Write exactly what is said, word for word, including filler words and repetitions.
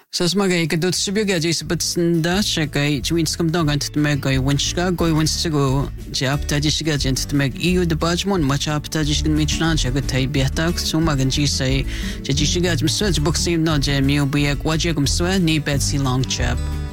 Sas magay kadut sibiga jis but snda shakay twins come dog ant meg goy winchka goy winstigo jap tajishga gent meg eu de bajmon much up tajishgan michlan chaga tay biatak so magan ji say jishiga mswaj boxing no je miu biak wajagum swa ni bed si long chap